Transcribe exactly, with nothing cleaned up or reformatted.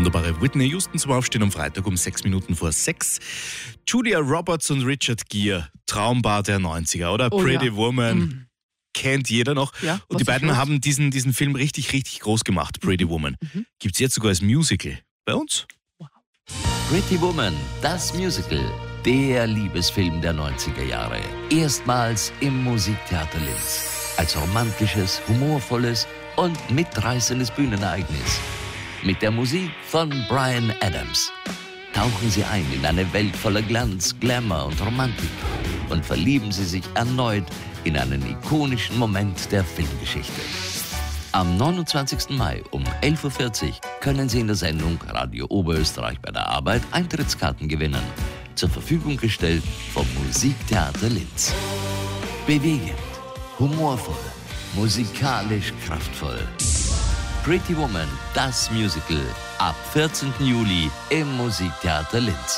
wunderbare Whitney Houston zum Aufstehen am Freitag um sechs Minuten vor sechs. Julia Roberts und Richard Gere, Traumbar der neunziger, oder? Oh, Pretty ja. Woman. Mhm. Kennt jeder noch. Ja, und was die ist beiden los? haben diesen, diesen Film richtig, richtig groß gemacht, Pretty Woman. Mhm. Gibt es jetzt sogar als Musical. Bei uns? Pretty Woman, das Musical, der Liebesfilm der neunziger Jahre. Erstmals im Musiktheater Linz. Als romantisches, humorvolles und mitreißendes Bühnenereignis. Mit der Musik von Bryan Adams. Tauchen Sie ein in eine Welt voller Glanz, Glamour und Romantik und verlieben Sie sich erneut in einen ikonischen Moment der Filmgeschichte. Am neunundzwanzigsten Mai um elf Uhr vierzig können Sie in der Sendung Radio Oberösterreich bei der Arbeit Eintrittskarten gewinnen. Zur Verfügung gestellt vom Musiktheater Linz. Bewegend, humorvoll, musikalisch kraftvoll. Pretty Woman, das Musical, ab vierzehnten Juli im Musiktheater Linz.